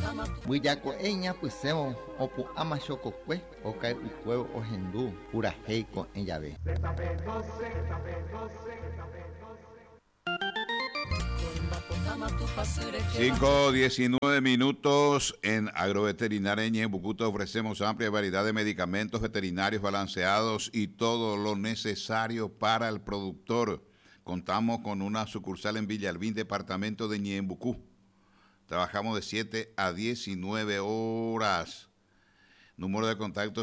Buyako eña puseo opu ama chococue o cae ucueo o hendú pura heico en llave. 5:19 en Agroveterinaria Ñeembucú. Ofrecemos amplia variedad de medicamentos veterinarios balanceados y todo lo necesario para el productor. Contamos con una sucursal en Villalbín, departamento de Ñeembucú. Trabajamos de 7 a 19 horas. Número de contacto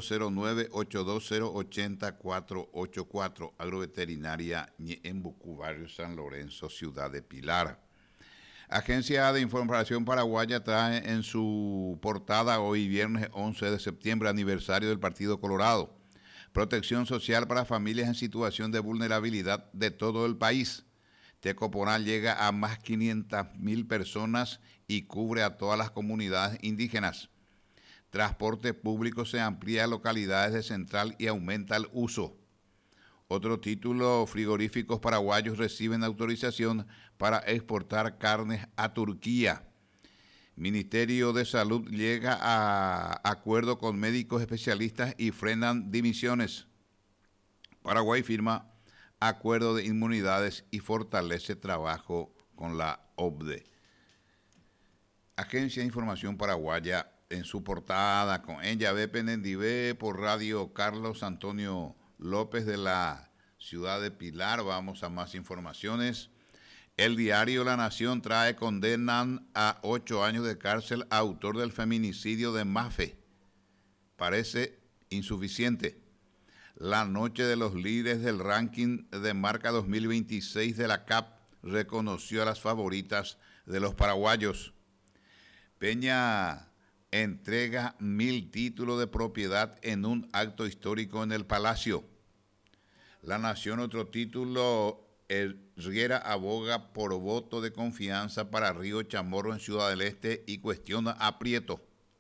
0982080484. Agroveterinaria Ñeembucú, barrio San Lorenzo, ciudad de Pilar. Agencia de Información Paraguaya trae en su portada hoy viernes 11 de septiembre, aniversario del Partido Colorado. Protección social para familias en situación de vulnerabilidad de todo el país. Tecoponal llega a más 500.000 personas y cubre a todas las comunidades indígenas. Transporte público se amplía a localidades de Central y aumenta el uso. Otro título, frigoríficos paraguayos reciben autorización para exportar carnes a Turquía. Ministerio de Salud llega a acuerdo con médicos especialistas y frenan dimisiones. Paraguay firma acuerdo de inmunidades y fortalece trabajo con la OBDE. Agencia de Información Paraguaya en su portada con ella ve Penendivé por Radio Carlos Antonio López de la ciudad de Pilar. Vamos a más informaciones. El diario La Nación trae condenan a 8 años de cárcel a autor del feminicidio de Mafe. Parece insuficiente. La noche de los líderes del ranking de marca 2026 de la CAP reconoció a las favoritas de los paraguayos. Peña entrega 1.000 títulos de propiedad en un acto histórico en el Palacio. La Nación, otro título, Riera aboga por voto de confianza para Río Chamorro en Ciudad del Este y cuestiona a Prieto.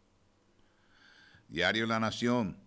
Diario La Nación.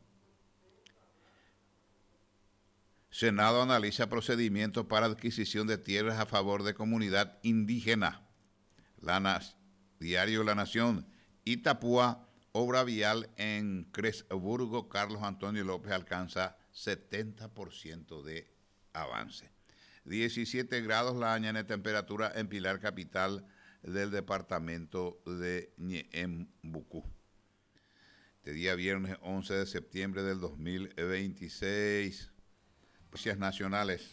Senado analiza procedimientos para adquisición de tierras a favor de comunidad indígena. Diario La Nación. Itapúa, obra vial en Cresburgo, Carlos Antonio López alcanza 70% de avance. 17 grados la mañana de temperatura en Pilar, capital del departamento de Ñeembucú. Este día viernes 11 de septiembre del 2026. Noticias nacionales.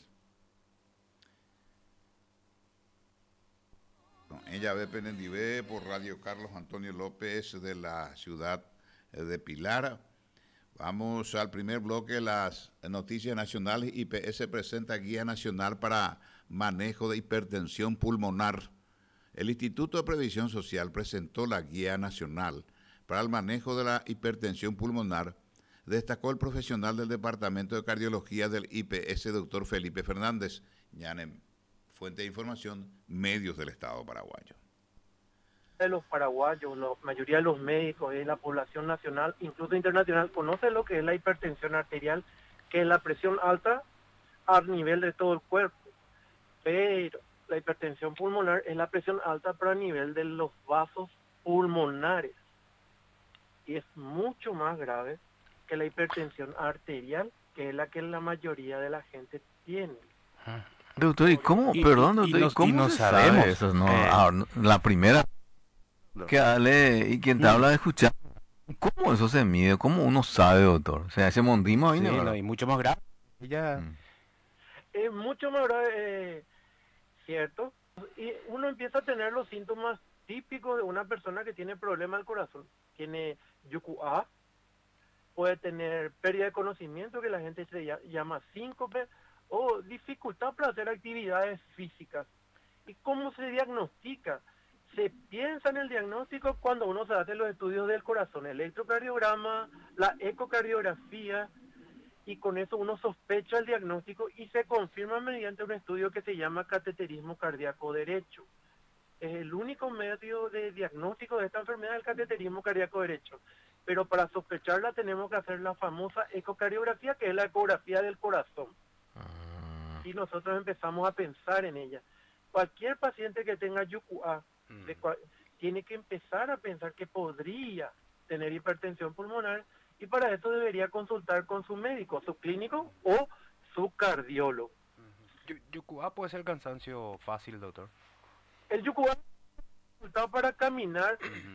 Ella ve Penendivé por Radio Carlos Antonio López de la ciudad de Pilar. Vamos al primer bloque, las noticias nacionales. IPS presenta Guía Nacional para Manejo de Hipertensión Pulmonar. El Instituto de Previsión Social presentó la Guía Nacional para el Manejo de la Hipertensión Pulmonar. Destacó el profesional del Departamento de Cardiología del IPS, doctor Felipe Fernández. Ñanem, fuente de información, medios del Estado paraguayo. De los paraguayos, la mayoría de los médicos, la población nacional, incluso internacional, conoce lo que es la hipertensión arterial, que es la presión alta a nivel de todo el cuerpo. Pero la hipertensión pulmonar es la presión alta pero a nivel de los vasos pulmonares. Y es mucho más grave que la hipertensión arterial, que es la que la mayoría de la gente tiene. Doctor, ¿y cómo? Perdón, doctor, ¿y cómo no sabemos eso? No, la primera que hable y quien te habla de escuchar, ¿cómo eso se mide? ¿Cómo uno sabe, doctor? O sea, ese mondismo ahí no, y mucho más grave. Es mucho más grave, cierto. Y uno empieza a tener los síntomas típicos de una persona que tiene problema al corazón. Tiene yucuá, puede tener pérdida de conocimiento, que la gente se llama síncope, o dificultad para hacer actividades físicas. ¿Y cómo se diagnostica? Se piensa en el diagnóstico cuando uno se hace los estudios del corazón, el electrocardiograma, la ecocardiografía, y con eso uno sospecha el diagnóstico y se confirma mediante un estudio que se llama cateterismo cardíaco derecho. Es el único medio de diagnóstico de esta enfermedad, el cateterismo cardíaco derecho. Pero para sospecharla tenemos que hacer la famosa ecocardiografía, que es la ecografía del corazón. Y nosotros empezamos a pensar en ella. Cualquier paciente que tenga yucuá, tiene que empezar a pensar que podría tener hipertensión pulmonar y para eso debería consultar con su médico, su clínico o su cardiólogo. ¿Yucuá puede ser cansancio fácil, doctor? El yucuá es resultado para caminar